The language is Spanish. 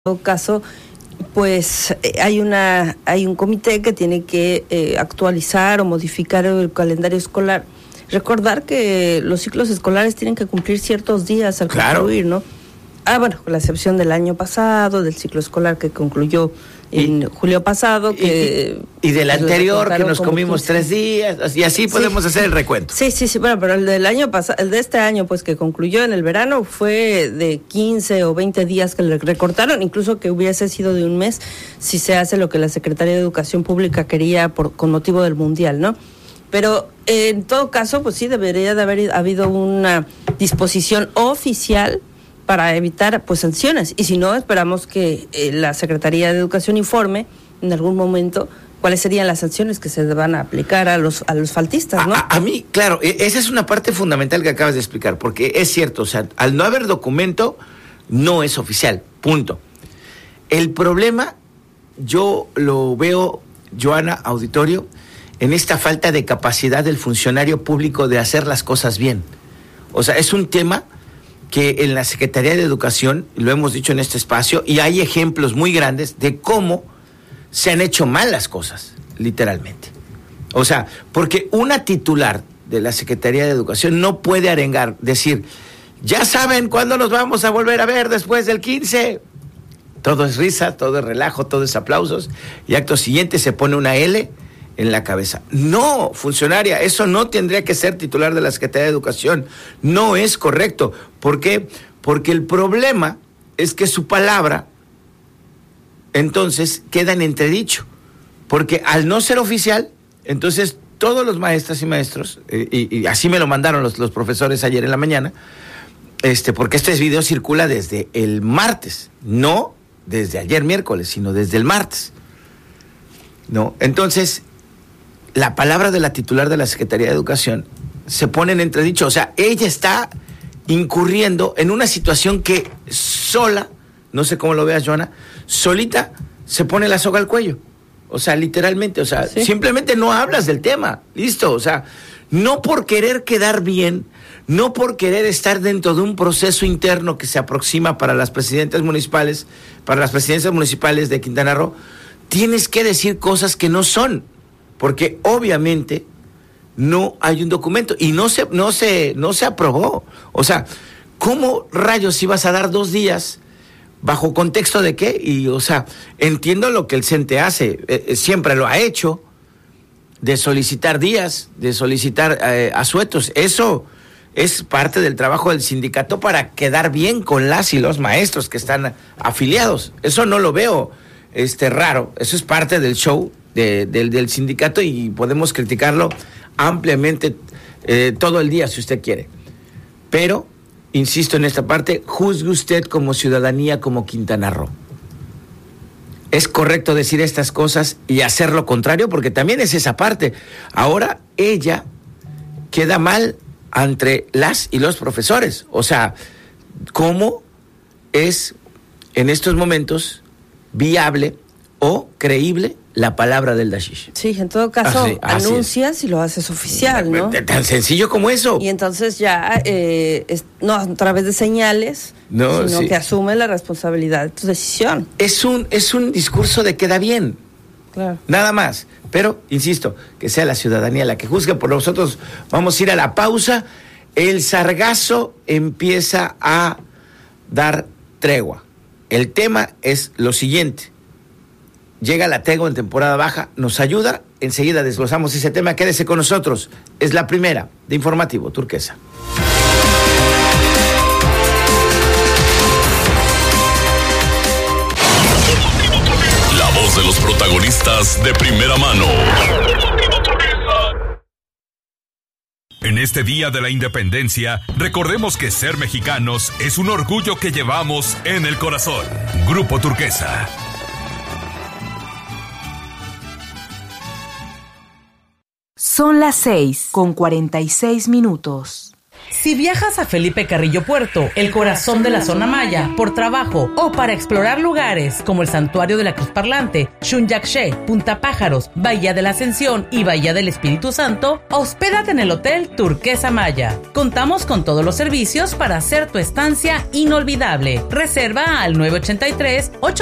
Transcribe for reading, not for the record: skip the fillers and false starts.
todo caso, pues hay un comité que tiene que actualizar o modificar el calendario escolar. Recordar que los ciclos escolares tienen que cumplir ciertos días al concluir, ¿no? Bueno, con la excepción del año pasado, del ciclo escolar que concluyó en julio pasado, y del anterior que nos comimos 3 días, y así podemos hacer el recuento. Sí, bueno, pero el del año pasado, el de este año, pues que concluyó en el verano, fue de 15 o 20 días que le recortaron, incluso que hubiese sido de un mes, si se hace lo que la Secretaría de Educación Pública quería con motivo del Mundial, ¿no? Pero en todo caso, pues sí, debería de haber habido una disposición oficial para evitar pues sanciones, y si no, esperamos que la Secretaría de Educación informe en algún momento cuáles serían las sanciones que se van a aplicar a los faltistas, ¿no? A mí, claro, esa es una parte fundamental que acabas de explicar, porque es cierto, o sea, al no haber documento, no es oficial, punto. El problema, yo lo veo, Joana, auditorio, en esta falta de capacidad del funcionario público de hacer las cosas bien. O sea, es un tema que en la Secretaría de Educación, lo hemos dicho en este espacio, y hay ejemplos muy grandes de cómo se han hecho mal las cosas, literalmente. O sea, porque una titular de la Secretaría de Educación no puede arengar, decir, ya saben cuándo nos vamos a volver a ver después del 15. Todo es risa, todo es relajo, todo es aplausos, y acto siguiente se pone una L en la cabeza. No, funcionaria, eso no tendría que ser titular de la Secretaría de Educación. No es correcto. ¿Por qué? Porque el problema es que su palabra, entonces, queda en entredicho. Porque al no ser oficial, entonces todos los maestras y maestros, y así me lo mandaron los profesores ayer en la mañana, porque este video circula desde el martes, no desde ayer miércoles, sino desde el martes. ¿No? Entonces, la palabra de la titular de la Secretaría de Educación se pone en entredicho. O sea, ella está incurriendo en una situación que sola, no sé cómo lo veas, Joana, solita se pone la soga al cuello. O sea, literalmente, o sea, sí. Simplemente no hablas del tema, listo. O sea, no por querer quedar bien, no por querer estar dentro de un proceso interno que se aproxima para las presidencias municipales de Quintana Roo, tienes que decir cosas que no son, porque obviamente no hay un documento y no se aprobó. O sea, ¿cómo rayos ibas a dar 2 días? ¿Bajo contexto de qué? Y, o sea, entiendo lo que el CENTE hace, siempre lo ha hecho, de solicitar días, de solicitar asuetos. Eso es parte del trabajo del sindicato para quedar bien con las y los maestros que están afiliados. Eso no lo veo raro. Eso es parte del show del sindicato, y podemos criticarlo ampliamente todo el día si usted quiere. Pero, insisto en esta parte, juzgue usted como ciudadanía, como Quintana Roo. ¿Es correcto decir estas cosas y hacer lo contrario? Porque también es esa parte. Ahora ella queda mal entre las y los profesores. O sea, ¿cómo es en estos momentos viable o creíble la palabra del Dashish? Sí, en todo caso, anuncias y lo haces oficial, ¿no? Tan sencillo como eso. Y entonces ya, no a través de señales, sino que asume la responsabilidad de tu decisión. Es un discurso de queda bien. Claro. Nada más. Pero, insisto, que sea la ciudadanía la que juzgue. Por nosotros vamos a ir a la pausa. El sargazo empieza a dar tregua. El tema es lo siguiente. Llega la tregua en temporada baja, nos ayuda, enseguida desglosamos ese tema, quédese con nosotros. Es la primera de Informativo Turquesa. La voz de los protagonistas de primera mano. En este Día de la Independencia, recordemos que ser mexicanos es un orgullo que llevamos en el corazón. Grupo Turquesa. Son las 6:46. Si viajas a Felipe Carrillo Puerto, el corazón de la zona maya, por trabajo o para explorar lugares como el Santuario de la Cruz Parlante, Xunyaxé, Punta Pájaros, Bahía de la Ascensión y Bahía del Espíritu Santo, hospédate en el Hotel Turquesa Maya. Contamos con todos los servicios para hacer tu estancia inolvidable. Reserva al 983